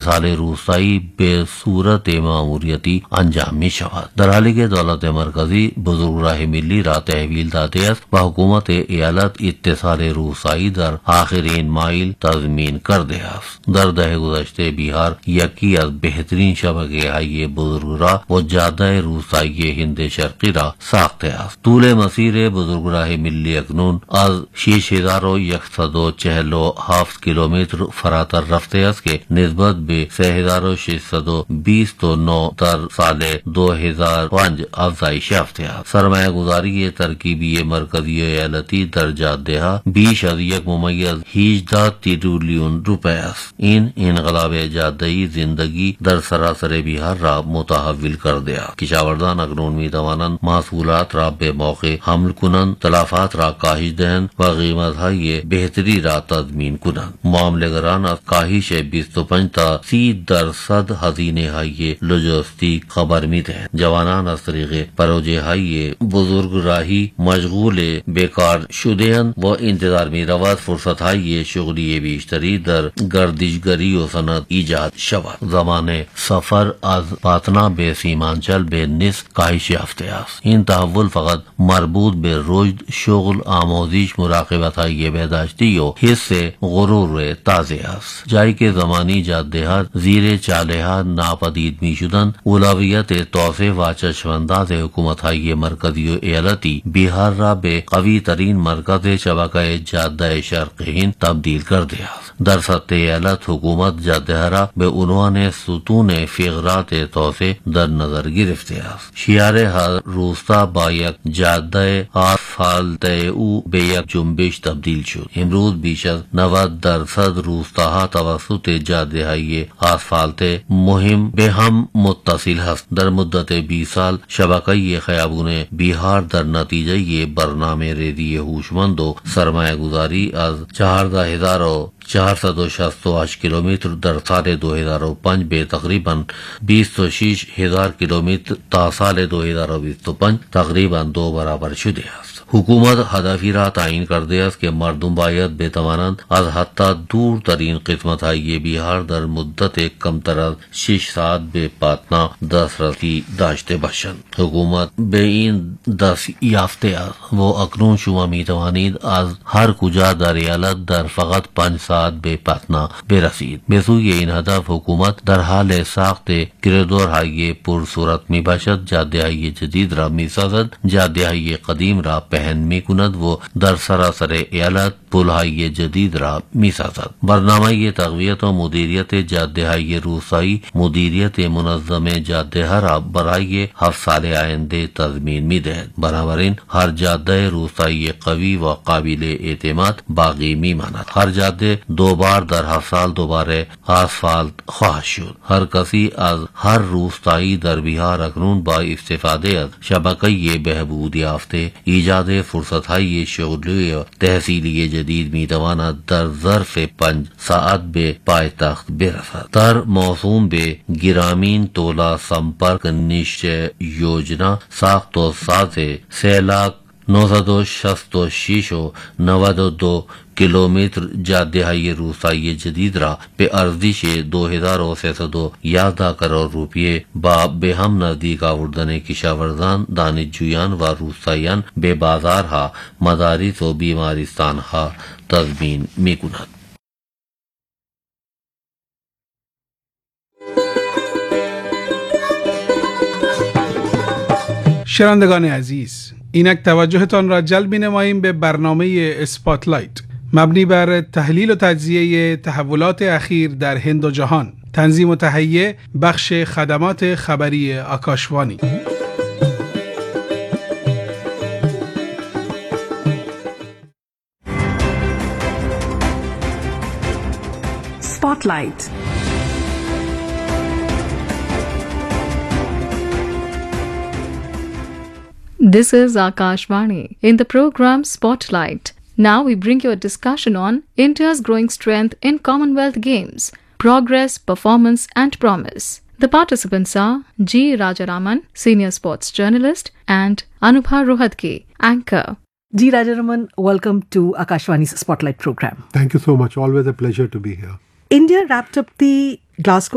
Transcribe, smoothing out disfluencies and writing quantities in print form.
اتصال روستایی به صورت ماموریتی انجام می شود. در حالی که دولت مرکزی بزرگراه ملی را تحویل داده است و حکومت ایالت اتصال روستایی در آخرین مایل تضمین کرده است. در دهه گذشته بیهار یکی از بهترین شبکه های بزرگراه و جاده روستایی هند شرقی را ساخته است. طول مسیر بزرگراه ملی اکنون از 6147 کیلومتر فراتر رفته است که نسبت به 3629 در سال 2005 افزایش یافته است. سرمایه گذاری ترکیبی مرکزی و ایالتی در جاده ها بیش از 1.18 تریلیون روپے است. این انقلاب جاده‌ای زندگی در سراسر بیهار را متحول کرده است. کشاورزان اکنون می توانند محصولات را به موقع حمل کنند، تلفات را کاهش دهند و قیمت‌های بهتری را تضمین کنند. معامله‌گران از کاهش 25 تا 30% هزینه‌های لوجستیک خبر می‌دهند. جوانان از طریق پروژه‌های بزرگراهی مشغول بیکار شده‌اند و انتظار می‌رود فرصت‌های شغلی بیشتری در گردشگری و صنعت ایجاد شود. زمان سفر از پاتنا به سیمانچل به نصف کاهش یافته است. این تحول فقط مربوط به رشد، شغل، آموزش، مراقبت‌های بهداشتی و حس غرور تازه است. جایی که زمانی جاده‌ها زیر چاله‌ها ناپدید می‌شدند، اولویت توسعه و چشم‌انداز حکومت‌های مرکزی و ایالتی بیهار را به قوی‌ترین مرکز شبکه جاده شرق هند تبدیل کرده است. در سطح ایالت حکومت جاده را به عنوان ستون فقرات توسعه در نظر گرفته است. شیار هر روستا با یک جاده آسفالت او به یک جنبش تبدیل شد. امروز بیش از 90% روستاها توسط جاده‌های آسفالت مهم به هم متصل هست. در مدت 20 سال شبکه خیابون بیهار در نتیجه برنامه ریزی هوشمند و سرمایه گذاری از 14,468 کیلومتر در سال 2005 به تقریباً 26,000 کیلومتر تا سال 2025 تقریباً 2 برابر شده است. حکومت هدفی را تعیین کرده است که مردم باید بتوانند از حتی دورترین قسمت‌های بیهار در مدت کمتر از 6 ساعت به پاتنا دسترسی داشته باشند. حکومت به این دست یافته است و اکنون شما می توانید از هر کجا در ایالت در فقط 5 ساعت به پاتنا برسید. به سوی این هدف حکومت در حال ساخت کریدورهای پرسرعت می باشد، جاده‌های جدید را می سازد، جاده‌های قدیم را پهن می کند و در سراسر ایالت پل‌های جدید را می سازد. برنامه تقویت و مدیریت جاده‌های روستایی مدیریت منظم جاده‌ها را برای 7 سال آینده تضمین می دهد. بنابراین هر جاده روستایی قوی و قابل اعتماد باقی می ماند. هر جاده 2 بار در 7 سال دوباره آسفالت خواهد شد. هر کسی از هر روستایی در بیهار اکنون با استفاده از شبکه بهبود یافته ایجاد فرصت‌های شغلی و تحصیلی جدید می تواند در ظرف 5 ساعت به پایتخت برسد. در موسوم به گرامین تولا سمپرک نشچه یوجنا ساخت و ساز 3,966.92 کیلومتر جاده‌های روستایی جدید را به ارزش 2,311 کروڑ روپیه با به هم نزدیک آوردن کشاورزان، دانشجویان و روستاییان به بازارها، مدارس و بیمارستانها تضمین می‌کند. شنوندگان عزیز، اینک توجهتان را جلب نماییم به برنامه اسپاتلایت مبنی بر تحلیل و تجزیه تحولات اخیر در هند و جهان. تنظیم و تهیه بخش خدمات خبری Akashvani. اسپاتلایت. This is Akashvani. In the program Spotlight, now we bring you a discussion on India's growing strength in Commonwealth Games, progress, performance and promise. The participants are G. Rajaraman, senior sports journalist, and Anubha Rohatgi, anchor. G. Rajaraman, welcome to Akashvani's Spotlight program. Thank you so much. Always a pleasure to be here. India wrapped up the Glasgow